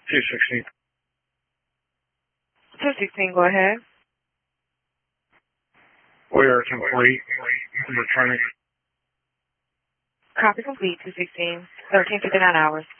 216. 216, go ahead. We are complete. Returning. Copy complete, 216, 13:59 hours.